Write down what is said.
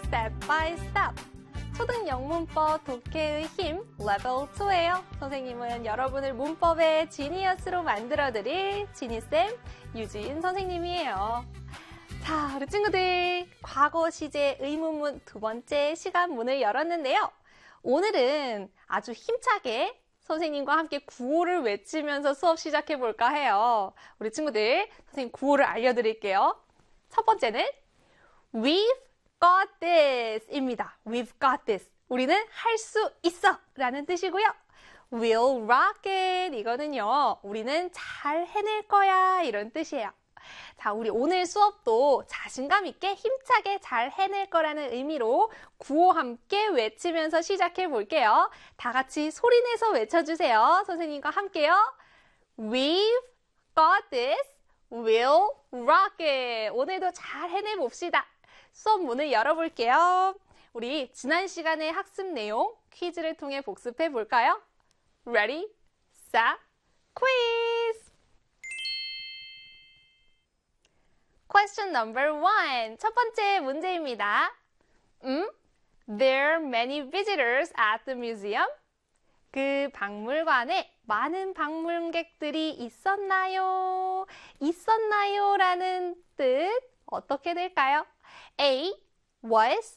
step by step. 초등 영문법 독해의 힘 레벨 2예요. 선생님은 여러분을 문법의 지니어스로 만들어드릴 지니쌤 유진 선생님이에요. 자, 우리 친구들 과거 시제 의문문 두 번째 시간 문을 열었는데요. 오늘은 아주 힘차게 선생님과 함께 구호를 외치면서 수업 시작해 볼까 해요. 우리 친구들 선생님 구호를 알려드릴게요. 첫 번째는 We've got this 입니다. We've got this. 우리는 할 수 있어 라는 뜻이고요. We'll rock it. 이거는요. 우리는 잘 해낼 거야 이런 뜻이에요. 자, 우리 오늘 수업도 자신감 있게 힘차게 잘 해낼 거라는 의미로 구호 함께 외치면서 시작해 볼게요. 다 같이 소리내서 외쳐주세요. 선생님과 함께요. We've got this. We'll rock it. 오늘도 잘 해내봅시다. 수업 문을 열어볼게요. 우리 지난 시간의 학습 내용 퀴즈를 통해 복습해 볼까요? Ready, set, quiz! Question number 1. 첫 번째 문제입니다. There are many visitors at the museum. 그 박물관에 많은 방문객들이 있었나요? 있었나요? 라는 뜻 어떻게 될까요? A. Was